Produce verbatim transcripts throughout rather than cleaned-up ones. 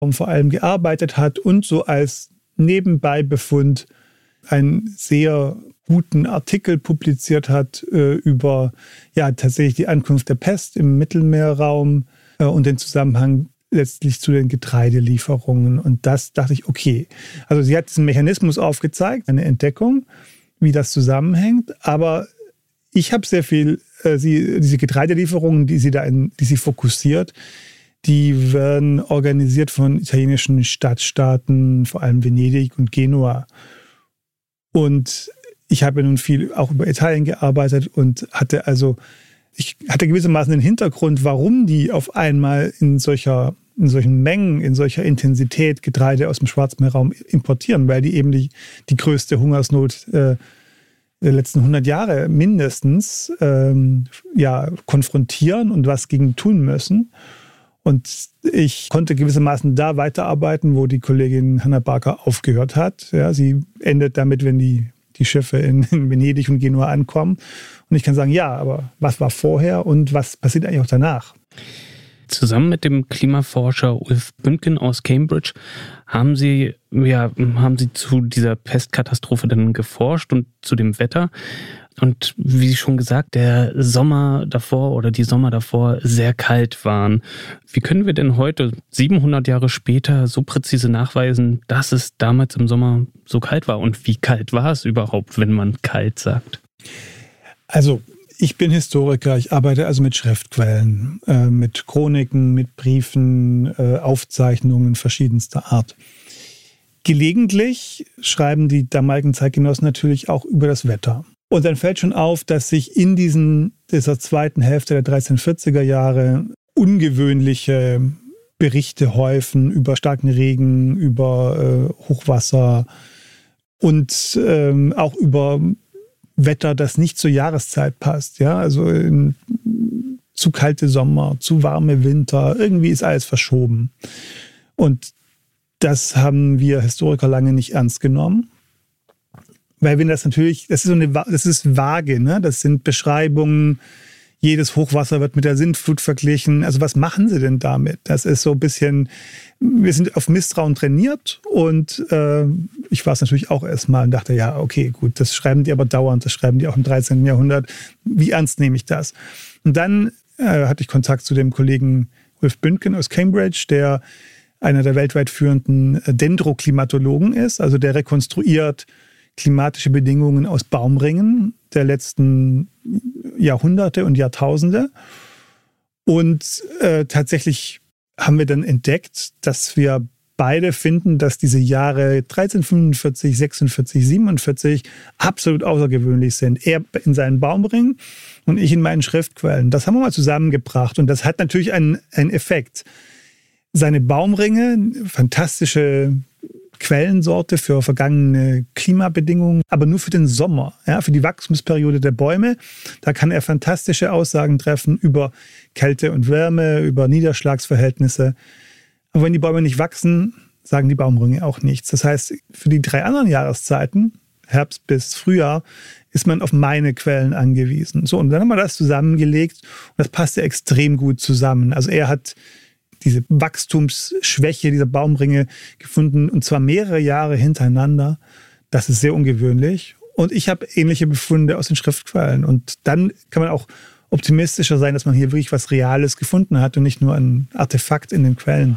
vor allem gearbeitet hat und so als Nebenbeibefund einen sehr guten Artikel publiziert hat äh, über ja, tatsächlich die Ankunft der Pest im Mittelmeerraum äh, und den Zusammenhang letztlich zu den Getreidelieferungen. Und das dachte ich, okay. Also sie hat diesen Mechanismus aufgezeigt, eine Entdeckung, wie das zusammenhängt. Aber ich habe sehr viel, äh, sie, diese Getreidelieferungen, die sie da in, die sie fokussiert, die werden organisiert von italienischen Stadtstaaten, vor allem Venedig und Genua. Und ich habe nun viel auch über Italien gearbeitet und hatte also, ich hatte gewissermaßen den Hintergrund, warum die auf einmal in solcher, in solchen Mengen, in solcher Intensität Getreide aus dem Schwarzmeerraum importieren, weil die eben die, die größte Hungersnot äh, der letzten hundert Jahre mindestens ähm, ja, konfrontieren und was gegen tun müssen. Und ich konnte gewissermaßen da weiterarbeiten, wo die Kollegin Hannah Barker aufgehört hat. Ja, sie endet damit, wenn die, die Schiffe in, in Venedig und Genua ankommen. Und ich kann sagen, ja, aber was war vorher und was passiert eigentlich auch danach? Zusammen mit dem Klimaforscher Ulf Bündgen aus Cambridge haben Sie, ja, haben Sie zu dieser Pestkatastrophe dann geforscht und zu dem Wetter. Und wie schon gesagt, der Sommer davor oder die Sommer davor sehr kalt waren. Wie können wir denn heute, siebenhundert Jahre später, so präzise nachweisen, dass es damals im Sommer so kalt war? Und wie kalt war es überhaupt, wenn man kalt sagt? Also ich bin Historiker, ich arbeite also mit Schriftquellen, äh, mit Chroniken, mit Briefen, äh, Aufzeichnungen verschiedenster Art. Gelegentlich schreiben die damaligen Zeitgenossen natürlich auch über das Wetter. Und dann fällt schon auf, dass sich in diesen, dieser zweiten Hälfte der dreizehnhundertvierziger Jahre ungewöhnliche Berichte häufen über starken Regen, über äh, Hochwasser und ähm, auch über Wetter, das nicht zur Jahreszeit passt. Ja? Also in, zu kalte Sommer, zu warme Winter, irgendwie ist alles verschoben. Und das haben wir Historiker lange nicht ernst genommen. Weil wenn das natürlich, das ist so eine, das ist vage, ne? Das sind Beschreibungen, jedes Hochwasser wird mit der Sintflut verglichen. Also was machen sie denn damit? Das ist so ein bisschen, wir sind auf Misstrauen trainiert und äh, ich war es natürlich auch erstmal und dachte, ja, okay, gut, das schreiben die aber dauernd, das schreiben die auch im dreizehnten Jahrhundert. Wie ernst nehme ich das? Und dann äh, hatte ich Kontakt zu dem Kollegen Ulf Bündgen aus Cambridge, der einer der weltweit führenden Dendroklimatologen ist, also der rekonstruiert klimatische Bedingungen aus Baumringen der letzten Jahrhunderte und Jahrtausende. Und äh, tatsächlich haben wir dann entdeckt, dass wir beide finden, dass diese Jahre dreizehnhundertfünfundvierzig, sechsundvierzig, siebenundvierzig absolut außergewöhnlich sind. Er in seinen Baumringen und ich in meinen Schriftquellen. Das haben wir mal zusammengebracht und das hat natürlich einen, einen Effekt. Seine Baumringe, fantastische Quellensorte für vergangene Klimabedingungen, aber nur für den Sommer, ja, für die Wachstumsperiode der Bäume. Da kann er fantastische Aussagen treffen über Kälte und Wärme, über Niederschlagsverhältnisse. Aber wenn die Bäume nicht wachsen, sagen die Baumringe auch nichts. Das heißt, für die drei anderen Jahreszeiten, Herbst bis Frühjahr, ist man auf meine Quellen angewiesen. So, und dann haben wir das zusammengelegt und das passte extrem gut zusammen. Also er hat diese Wachstumsschwäche dieser Baumringe gefunden und zwar mehrere Jahre hintereinander. Das ist sehr ungewöhnlich. Und ich habe ähnliche Befunde aus den Schriftquellen. Und dann kann man auch optimistischer sein, dass man hier wirklich was Reales gefunden hat und nicht nur ein Artefakt in den Quellen.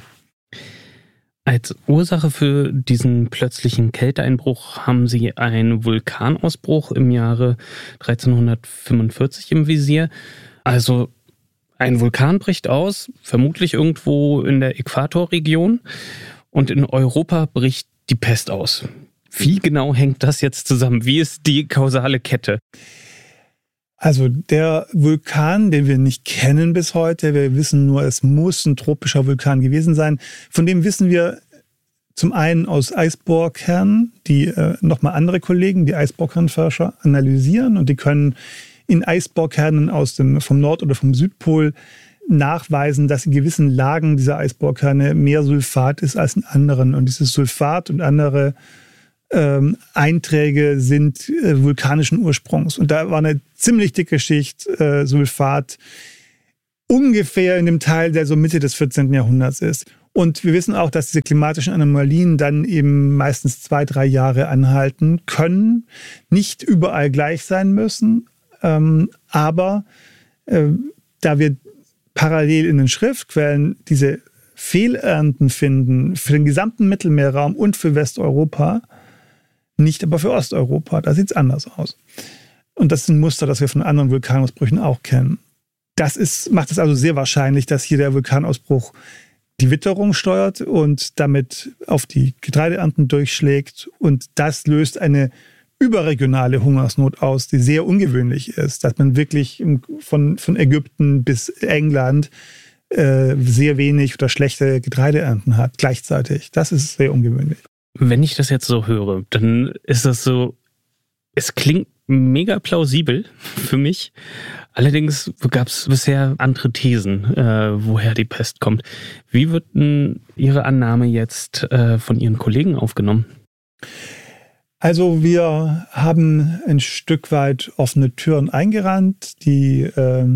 Als Ursache für diesen plötzlichen Kälteeinbruch haben Sie einen Vulkanausbruch im Jahre dreizehnhundertfünfundvierzig im Visier. Also ein Vulkan bricht aus, vermutlich irgendwo in der Äquatorregion, und in Europa bricht die Pest aus. Wie genau hängt das jetzt zusammen? Wie ist die kausale Kette? Also der Vulkan, den wir nicht kennen bis heute, wir wissen nur, es muss ein tropischer Vulkan gewesen sein. Von dem wissen wir zum einen aus Eisbohrkernen, die äh, nochmal andere Kollegen, die Eisbohrkernforscher, analysieren und die können in Eisbohrkernen aus dem, vom Nord- oder vom Südpol nachweisen, dass in gewissen Lagen dieser Eisbohrkerne mehr Sulfat ist als in anderen. Und dieses Sulfat und andere ähm, Einträge sind äh, vulkanischen Ursprungs. Und da war eine ziemlich dicke Schicht äh, Sulfat ungefähr in dem Teil, der so Mitte des vierzehnten Jahrhunderts ist. Und wir wissen auch, dass diese klimatischen Anomalien dann eben meistens zwei, drei Jahre anhalten können, nicht überall gleich sein müssen, ähm, aber äh, da wir parallel in den Schriftquellen diese Fehlernten finden für den gesamten Mittelmeerraum und für Westeuropa, nicht aber für Osteuropa, da sieht es anders aus. Und das ist ein Muster, das wir von anderen Vulkanausbrüchen auch kennen. Das ist, macht es also sehr wahrscheinlich, dass hier der Vulkanausbruch die Witterung steuert und damit auf die Getreideernten durchschlägt. Und das löst eine überregionale Hungersnot aus, die sehr ungewöhnlich ist, dass man wirklich von, von Ägypten bis England äh, sehr wenig oder schlechte Getreideernten hat gleichzeitig. Das ist sehr ungewöhnlich. Wenn ich das jetzt so höre, dann ist das so, es klingt mega plausibel für mich. Allerdings gab es bisher andere Thesen, äh, woher die Pest kommt. Wie wird denn Ihre Annahme jetzt äh, von Ihren Kollegen aufgenommen? Also wir haben ein Stück weit offene Türen eingerannt. Die äh,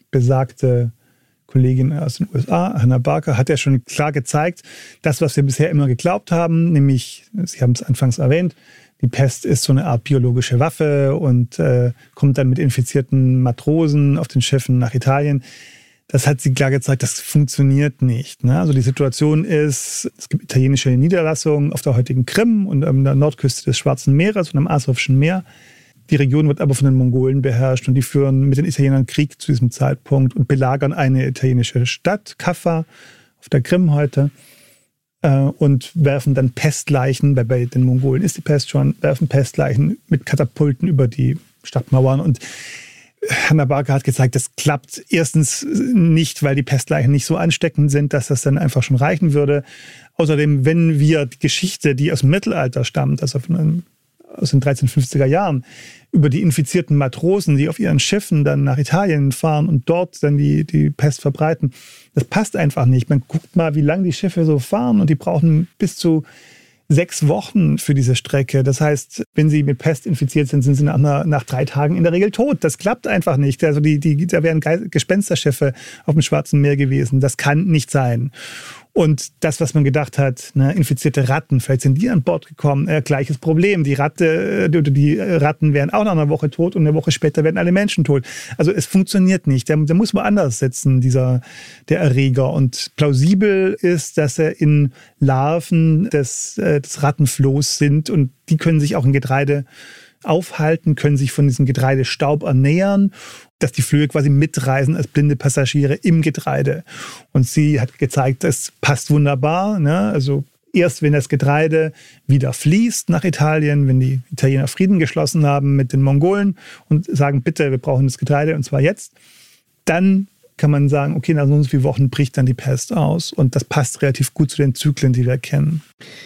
besagte Kollegin aus den U S A, Hannah Barker, hat ja schon klar gezeigt, das, was wir bisher immer geglaubt haben, nämlich, Sie haben es anfangs erwähnt, die Pest ist so eine Art biologische Waffe und äh, kommt dann mit infizierten Matrosen auf den Schiffen nach Italien. Das hat sie klar gezeigt, das funktioniert nicht. Ne? Also die Situation ist, es gibt italienische Niederlassungen auf der heutigen Krim und an der Nordküste des Schwarzen Meeres und am Asowschen Meer. Die Region wird aber von den Mongolen beherrscht und die führen mit den Italienern Krieg zu diesem Zeitpunkt und belagern eine italienische Stadt, Kaffa, auf der Krim heute, äh, und werfen dann Pestleichen, weil bei den Mongolen ist die Pest schon, werfen Pestleichen mit Katapulten über die Stadtmauern. Und Hannah Barker hat gezeigt, das klappt erstens nicht, weil die Pestleichen nicht so ansteckend sind, dass das dann einfach schon reichen würde. Außerdem, wenn wir die Geschichte, die aus dem Mittelalter stammt, also von einem aus den dreizehnhundertfünfziger Jahren, über die infizierten Matrosen, die auf ihren Schiffen dann nach Italien fahren und dort dann die, die Pest verbreiten. Das passt einfach nicht. Man guckt mal, wie lange die Schiffe so fahren und die brauchen bis zu sechs Wochen für diese Strecke. Das heißt, wenn sie mit Pest infiziert sind, sind sie nach, nach drei Tagen in der Regel tot. Das klappt einfach nicht. Also die, die, da wären Gespensterschiffe auf dem Schwarzen Meer gewesen. Das kann nicht sein. Und das, was man gedacht hat, ne, infizierte Ratten, vielleicht sind die an Bord gekommen, äh, gleiches Problem. Die Ratte oder die Ratten wären auch nach einer Woche tot und eine Woche später werden alle Menschen tot. Also es funktioniert nicht. Der, der muss woanders sitzen, dieser, der Erreger. Und plausibel ist, dass er in Larven des, äh, des Rattenflohs sind und die können sich auch in Getreide aufhalten, können sich von diesem Getreidestaub ernähren, dass die Flöhe quasi mitreisen als blinde Passagiere im Getreide. Und sie hat gezeigt, das passt wunderbar. Ne? Also erst wenn das Getreide wieder fließt nach Italien, wenn die Italiener Frieden geschlossen haben mit den Mongolen und sagen, bitte, wir brauchen das Getreide und zwar jetzt, dann kann man sagen, okay, nach so und so vielen Wochen bricht dann die Pest aus. Und das passt relativ gut zu den Zyklen, die wir kennen.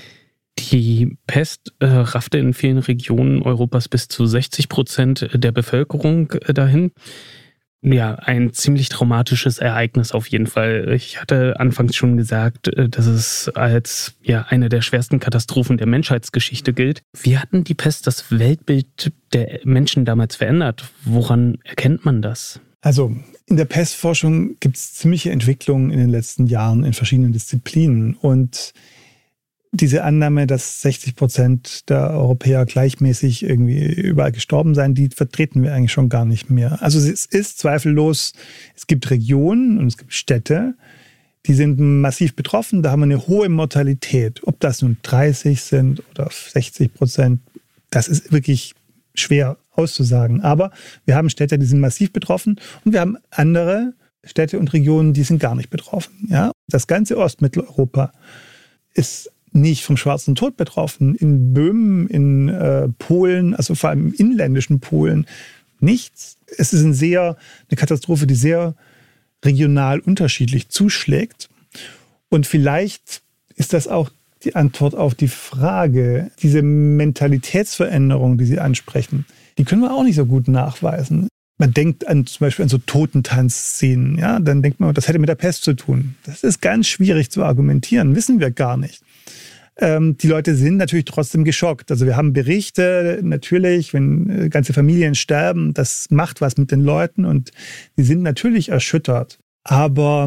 Die Pest äh, raffte in vielen Regionen Europas bis zu sechzig Prozent der Bevölkerung äh, dahin. Ja, ein ziemlich traumatisches Ereignis auf jeden Fall. Ich hatte anfangs schon gesagt, äh, dass es als ja eine der schwersten Katastrophen der Menschheitsgeschichte gilt. Wie hat denn die Pest das Weltbild der Menschen damals verändert? Woran erkennt man das? Also in der Pestforschung gibt es ziemliche Entwicklungen in den letzten Jahren in verschiedenen Disziplinen. Und diese Annahme, dass sechzig Prozent der Europäer gleichmäßig irgendwie überall gestorben seien, die vertreten wir eigentlich schon gar nicht mehr. Also es ist zweifellos, es gibt Regionen und es gibt Städte, die sind massiv betroffen, da haben wir eine hohe Mortalität. Ob das nun dreißig sind oder sechzig Prozent, das ist wirklich schwer auszusagen. Aber wir haben Städte, die sind massiv betroffen und wir haben andere Städte und Regionen, die sind gar nicht betroffen. Ja? Das ganze Ostmitteleuropa ist nicht vom Schwarzen Tod betroffen. In Böhmen, in äh, Polen, also vor allem im inländischen Polen, nichts. Es ist ein sehr, eine Katastrophe, die sehr regional unterschiedlich zuschlägt. Und vielleicht ist das auch die Antwort auf die Frage, diese Mentalitätsveränderung, die Sie ansprechen, die können wir auch nicht so gut nachweisen. Man denkt an, zum Beispiel an so Totentanzszenen, ja, dann denkt man, das hätte mit der Pest zu tun. Das ist ganz schwierig zu argumentieren, wissen wir gar nicht. Ähm, die Leute sind natürlich trotzdem geschockt. Also wir haben Berichte, natürlich, wenn ganze Familien sterben, das macht was mit den Leuten und die sind natürlich erschüttert. Aber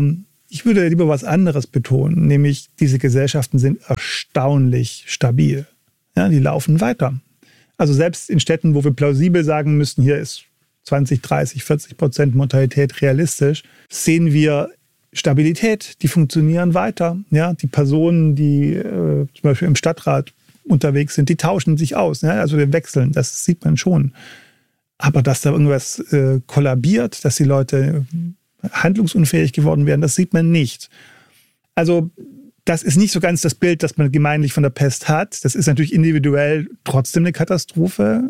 ich würde lieber was anderes betonen, nämlich diese Gesellschaften sind erstaunlich stabil. Ja, die laufen weiter. Also selbst in Städten, wo wir plausibel sagen müssen, hier ist zwanzig, dreißig, vierzig Prozent Mortalität realistisch, sehen wir Stabilität, die funktionieren weiter. Ja, die Personen, die äh, zum Beispiel im Stadtrat unterwegs sind, die tauschen sich aus. Ja, also wir wechseln, das sieht man schon. Aber dass da irgendwas äh, kollabiert, dass die Leute handlungsunfähig geworden wären, das sieht man nicht. Also das ist nicht so ganz das Bild, das man gemeinlich von der Pest hat. Das ist natürlich individuell trotzdem eine Katastrophe.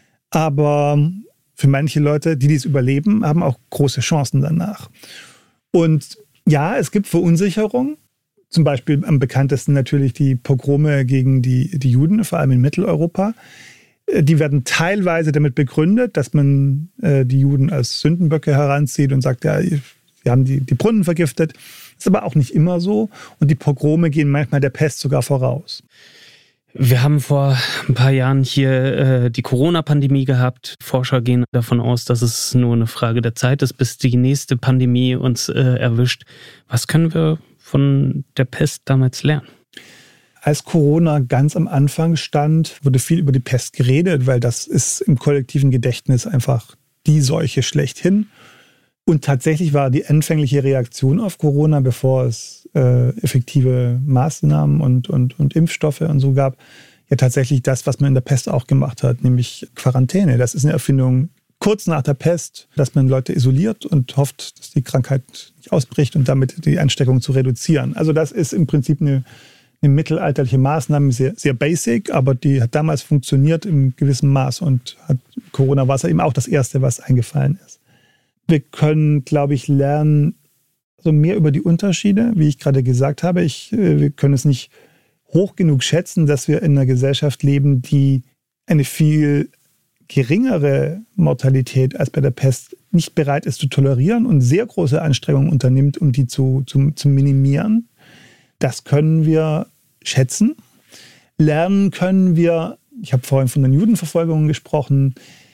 Aber für manche Leute, die dies überleben, haben auch große Chancen danach. Und ja, es gibt Verunsicherung. Zum Beispiel am bekanntesten natürlich die Pogrome gegen die, die Juden, vor allem in Mitteleuropa. Die werden teilweise damit begründet, dass man äh, die Juden als Sündenböcke heranzieht und sagt, ja, sie haben die, die Brunnen vergiftet. Das ist aber auch nicht immer so. Und die Pogrome gehen manchmal der Pest sogar voraus. Wir haben vor ein paar Jahren hier äh, die Corona-Pandemie gehabt. Forscher gehen davon aus, dass es nur eine Frage der Zeit ist, bis die nächste Pandemie uns äh, erwischt. Was können wir von der Pest damals lernen? Als Corona ganz am Anfang stand, wurde viel über die Pest geredet, weil das ist im kollektiven Gedächtnis einfach die Seuche schlechthin. Und tatsächlich war die anfängliche Reaktion auf Corona, bevor es äh, effektive Maßnahmen und, und, und Impfstoffe und so gab, ja tatsächlich das, was man in der Pest auch gemacht hat, nämlich Quarantäne. Das ist eine Erfindung kurz nach der Pest, dass man Leute isoliert und hofft, dass die Krankheit nicht ausbricht und damit die Ansteckung zu reduzieren. Also das ist im Prinzip eine, eine mittelalterliche Maßnahme, sehr, sehr basic, aber die hat damals funktioniert im gewissen Maß und hat, Corona war es eben auch das Erste, was eingefallen ist. Wir können, glaube ich, lernen, also mehr über die Unterschiede, wie ich gerade gesagt habe. Ich, wir können es nicht hoch genug schätzen, dass wir in einer Gesellschaft leben, die eine viel geringere Mortalität als bei der Pest nicht bereit ist zu tolerieren und sehr große Anstrengungen unternimmt, um die zu, zu, zu minimieren. Das können wir schätzen. Lernen können wir, ich habe vorhin von den Judenverfolgungen gesprochen,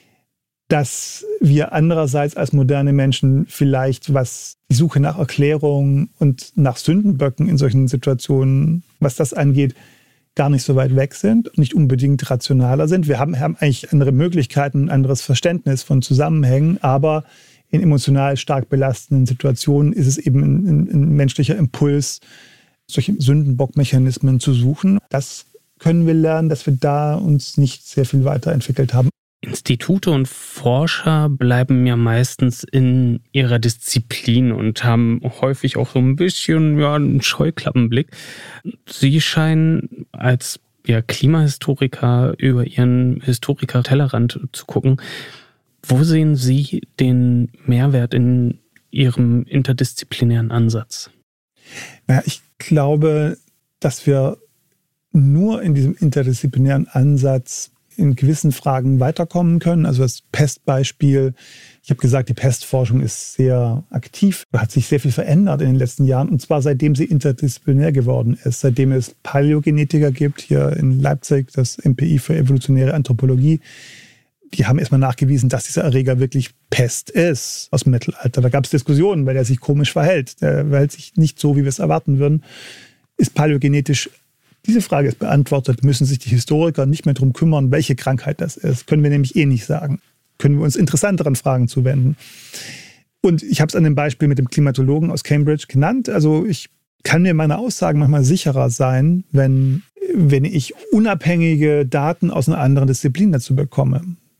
dass wir andererseits als moderne Menschen vielleicht, was die Suche nach Erklärung und nach Sündenböcken in solchen Situationen, was das angeht, gar nicht so weit weg sind und nicht unbedingt rationaler sind. Wir haben, haben eigentlich andere Möglichkeiten, ein anderes Verständnis von Zusammenhängen, aber in emotional stark belastenden Situationen ist es eben ein, ein, ein menschlicher Impuls, solche Sündenbockmechanismen zu suchen. Das können wir lernen, dass wir da uns nicht sehr viel weiterentwickelt haben. Institute und Forscher bleiben ja meistens in ihrer Disziplin und haben häufig auch so ein bisschen ja, einen Scheuklappenblick. Sie scheinen als ja, Klimahistoriker über ihren Historiker-Tellerrand zu gucken. Wo sehen Sie den Mehrwert in Ihrem interdisziplinären Ansatz? Ja, ich glaube, dass wir nur in diesem interdisziplinären Ansatz in gewissen Fragen weiterkommen können. Also das Pestbeispiel, ich habe gesagt, die Pestforschung ist sehr aktiv, hat sich sehr viel verändert in den letzten Jahren und zwar seitdem sie interdisziplinär geworden ist, seitdem es Paläogenetiker gibt, hier in Leipzig, das M P I für evolutionäre Anthropologie. Die haben erstmal nachgewiesen, dass dieser Erreger wirklich Pest ist aus dem Mittelalter. Da gab es Diskussionen, weil der sich komisch verhält. Der verhält sich nicht so, wie wir es erwarten würden. Ist paläogenetisch. Diese Frage ist beantwortet, müssen sich die Historiker nicht mehr darum kümmern, welche Krankheit das ist. Können wir nämlich eh nicht sagen. Können wir uns interessanteren Fragen zuwenden. Und ich habe es an dem Beispiel mit dem Klimatologen aus Cambridge genannt. Also ich kann mir meiner Aussagen manchmal sicherer sein, wenn, wenn ich unabhängige Daten aus einer anderen Disziplin dazu bekomme.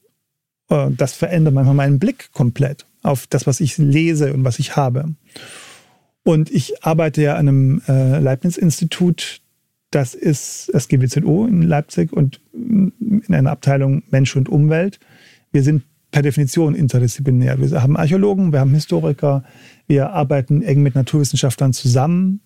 Das verändert manchmal meinen Blick komplett auf das, was ich lese und was ich habe. Und ich arbeite ja an einem äh, Leibniz-Institut. Das ist das G W Z O in Leipzig und in einer Abteilung Mensch und Umwelt. Wir sind per Definition interdisziplinär. Wir haben Archäologen, wir haben Historiker, wir arbeiten eng mit Naturwissenschaftlern zusammen.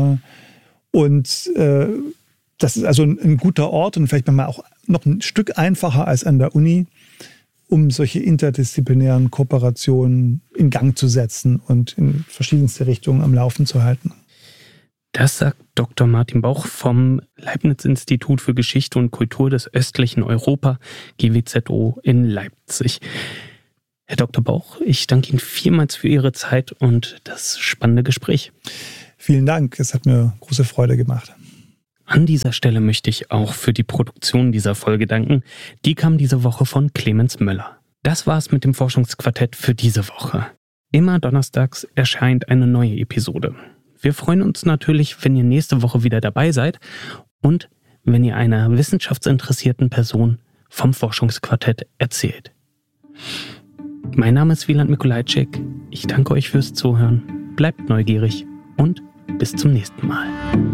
Und das ist also ein guter Ort und vielleicht manchmal auch noch ein Stück einfacher als an der Uni, um solche interdisziplinären Kooperationen in Gang zu setzen und in verschiedenste Richtungen am Laufen zu halten. Das sagt Doktor Martin Bauch vom Leibniz-Institut für Geschichte und Kultur des östlichen Europa, G W Z O in Leipzig. Herr Doktor Bauch, ich danke Ihnen vielmals für Ihre Zeit und das spannende Gespräch. Vielen Dank, es hat mir große Freude gemacht. An dieser Stelle möchte ich auch für die Produktion dieser Folge danken. Die kam diese Woche von Clemens Möller. Das war's mit dem Forschungsquartett für diese Woche. Immer donnerstags erscheint eine neue Episode. Wir freuen uns natürlich, wenn ihr nächste Woche wieder dabei seid und wenn ihr einer wissenschaftsinteressierten Person vom Forschungsquartett erzählt. Mein Name ist Wieland Mikolajczyk. Ich danke euch fürs Zuhören. Bleibt neugierig und bis zum nächsten Mal.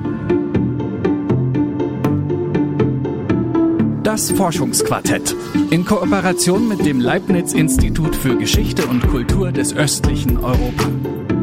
Das Forschungsquartett in Kooperation mit dem Leibniz-Institut für Geschichte und Kultur des östlichen Europa.